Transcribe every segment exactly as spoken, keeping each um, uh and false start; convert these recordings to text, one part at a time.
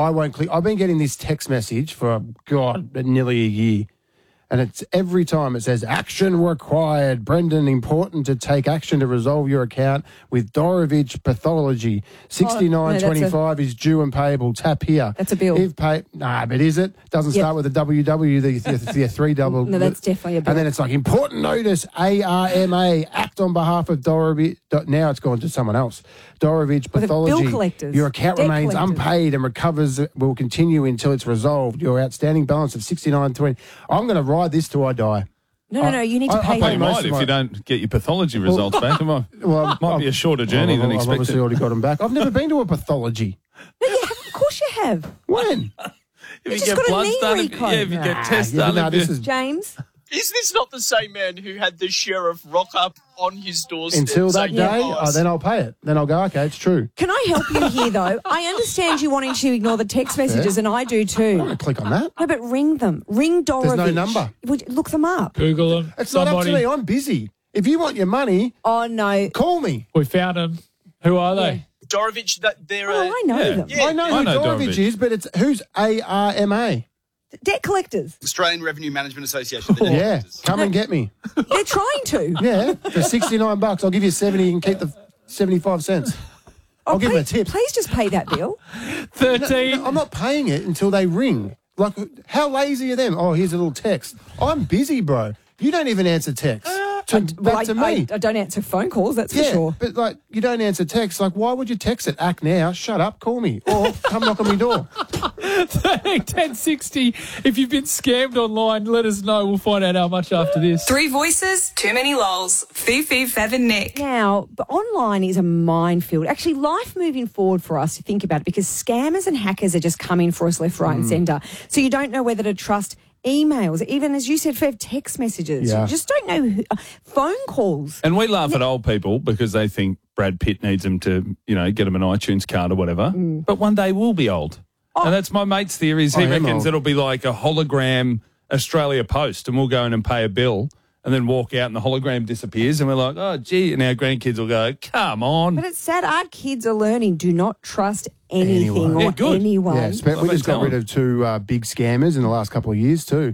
I won't click. I've been getting this text message for, God, nearly a year. And it's every time it says, action required. Brendan, important to take action to resolve your account with Dorovich Pathology. sixty-nine twenty-five oh, no, is due and payable. Tap here. That's a bill. If pay, nah, but is it? Doesn't Yep. start with a W W, the, the, the three double. No, that's definitely a bill. And then it's like, important notice, A R M A, act on behalf of Dorovich. Now it's gone to someone else. Dorovich Well, the Pathology. bill collectors. Your account Debt remains collectors. unpaid and recovers will continue until it's resolved. Your outstanding balance of sixty-nine twenty. I'm going to ride this till I die. No, no, no. You need to I- I pay. pay Well, you most might of if my- you don't get your pathology results back. It might, Well, might be I've- a shorter journey well, than I've expected. obviously already got them back. I've never been to a pathology. No, you have. Of course you have. When? If just got a knee done, if- recon. yeah, if you get Nah, tests yeah, done, no, if this you- is James? Is this not the same man who had the sheriff rock up on his doorstep? until that saying, day. "Oh, Oh, then I'll pay it. Then I'll go. Okay, it's true. Can I help you here, though? I understand you wanting to ignore the text messages, and I do I'm too. going to click on that. No, but ring them. Ring Dorovich. There's no number. Would you look them up. Google them. It's Somebody, not up to me. I'm busy. If you want your money, Oh, no. call me. We found them. Who are they? Dorovich, that they're Oh, a, I know Yeah. them. Yeah. I know I who know Dorovich Dorovich. is, but it's who's A R M A. Debt collectors. Australian Revenue Management Association. the debt Yeah, collectors. come and get me. They're trying to. Yeah, for sixty-nine bucks, I'll give you seventy. You can keep the seventy-five cents. Oh, I'll give them a please, tip. Please just pay that bill. thirteen. No, I'm not paying it until they ring. Like, how lazy are them? Oh, here's a little text. I'm busy, bro. You don't even answer texts. To, back Well, I, to me. I, I don't answer phone calls, that's yeah, for sure. but like, you don't answer texts. Like, why would you text it? Act now. Shut up. Call me. Or come knock on my door. thirteen ten sixty. If you've been scammed online, let us know. We'll find out how much after this. Three voices, too many lols. Fifi, Fev and Nick. Now, but online is a minefield. Actually, life moving forward for us to think about it, because scammers and hackers are just coming for us left, right, Mm. and centre. So you don't know whether to trust emails, even as you said, Fev, text messages. Yeah. You just don't know who, uh, phone calls. And we laugh at old people because they think Brad Pitt needs them to, you know, get them an iTunes card or whatever. Mm. But one day we'll be old. Oh. And that's my mate's theory. Is he I am reckons old. it'll be like a hologram Australia Post, and we'll go in and pay a bill and then walk out and the hologram disappears and we're like, oh, gee. And our grandkids will go, come on. But it's sad. Our kids are learning, do not trust anything Anyone. or Yeah, good. anyone. Yeah, spe- we Well, just got tell rid them. of two uh, big scammers in the last couple of years too.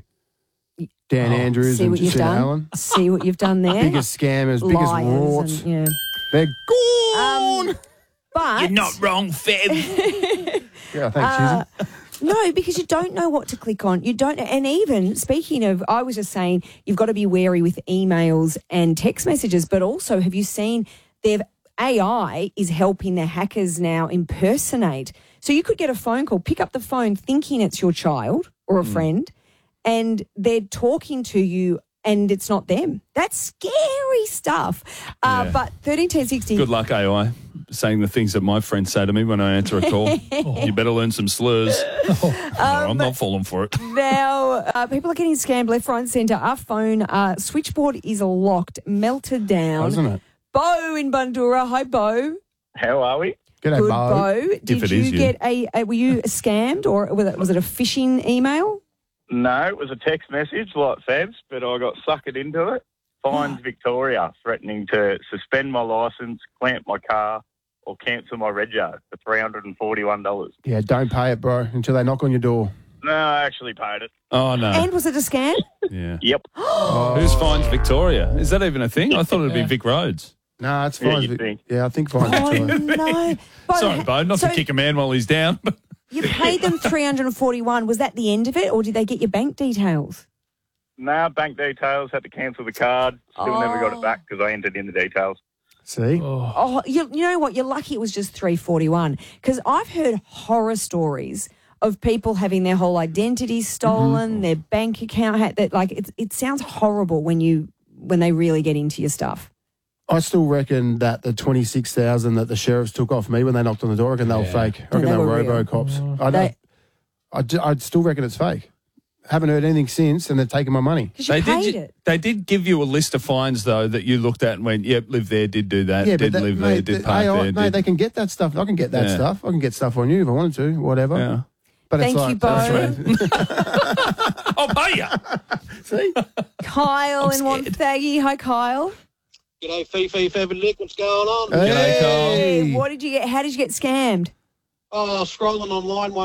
Dan Andrews See and what you've Jacinta done. Allen. See what you've done there. Biggest scammers, biggest Liars rorts. and- yeah. They're gone. Um, but You're not wrong, Fev. yeah, thanks, Uh, Susan. no, because you don't know what to click on. You don't, and even speaking of, I was just saying, you've got to be wary with emails and text messages. But also, have you seen their A I is helping the hackers now impersonate? So you could get a phone call, pick up the phone, thinking it's your child or a friend, and they're talking to you, and it's not them. That's scary stuff. Uh, Yeah. But thirteen ten sixty. Good luck, A I, saying the things that my friends say to me when I answer a call. You better learn some slurs. No, I'm not falling for it. Now, uh, people are getting scammed left, right, and centre. Our phone uh, switchboard is locked, melted down. Isn't it? Bo in Bundoora. Hi, Bo. How are we? G'day, Good, Bo. Bo. Did it you is you. get a, a? Were you scammed, or was it, was it a phishing email? No, it was a text message like Fabs, but I got suckered into it. Fines Victoria threatening to suspend my licence, clamp my car, or cancel my rego for three hundred forty-one dollars. Yeah, don't pay it, bro, until they knock on your door. No, I actually paid it. Oh, no. And was it a scam? Yeah. Yep. Who's Fines Victoria? Is that even a thing? I thought it'd be Vic Roads. No, it's Yeah, fine. you think. Yeah, I think fine. Oh no! Bo, Sorry, Bo, not so to kick a man while he's down. But you paid them three hundred forty-one. Was that the end of it, or did they get your bank details? No, bank details, had to cancel the card. Still never got it back because I entered in the details. See? Oh, you, you know what? You're lucky it was just three forty-one, because I've heard horror stories of people having their whole identity stolen, Mm-hmm. their bank account hacked. That like it, it sounds horrible when you when they really get into your stuff. I still reckon that the twenty-six thousand that the sheriffs took off me when they knocked on the door, I reckon they were fake. I reckon they they, were were real. robo-cops. I, They- don't, I, ju- I still reckon it's fake. Haven't heard anything since, and they're taking my money. Because you they paid did. it. They did give you a list of fines though that you looked at and went, "Yep, live there, did do that, did that- live there, mate, did the park A I there." mate, did. they can get that stuff. I can get that Yeah. stuff. I can get stuff on you if I wanted to, whatever. Yeah. But Thank it's you, like, Bo. that's right. I'll pay you. See? Kyle in scared. Wonthaggi. Hi, Kyle. G'day, Fifi, Fev and Nick. What's going on? Hey. G'day, Kyle. Hey, what did you get? How did you get scammed? Oh, scrolling online one